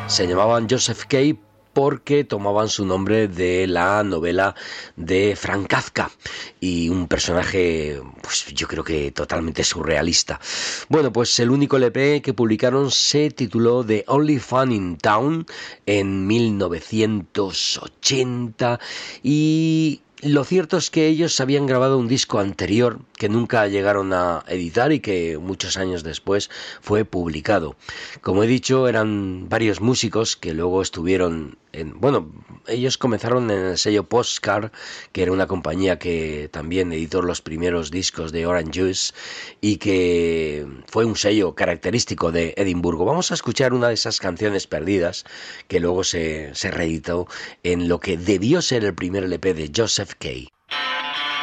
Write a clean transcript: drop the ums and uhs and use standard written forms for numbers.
Se llamaban Joseph K. porque tomaban su nombre de la novela de Frank Kafka y un personaje, pues yo creo que totalmente surrealista. Bueno, pues el único LP que publicaron se tituló The Only Fun in Town en 1980 y lo cierto es que ellos habían grabado un disco anterior que nunca llegaron a editar y que muchos años después fue publicado. Como he dicho, eran varios músicos que luego estuvieron bueno, ellos comenzaron en el sello Postcard, que era una compañía que también editó los primeros discos de Orange Juice y que fue un sello característico de Edimburgo. Vamos a escuchar una de esas canciones perdidas que luego se reeditó en lo que debió ser el primer LP de Joseph K.